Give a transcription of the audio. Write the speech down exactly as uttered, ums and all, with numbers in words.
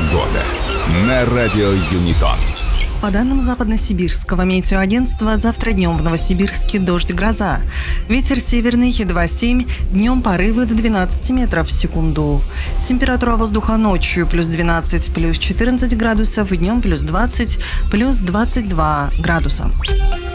Погода на радио Юнитон. По данным Западно-Сибирского метеоагентства, завтра днем в Новосибирске дождь, гроза. Ветер северный два семь, днем порывы до двенадцати метров в секунду. Температура воздуха ночью плюс двенадцать, плюс четырнадцать градусов, днем плюс двадцать, плюс двадцать два градуса.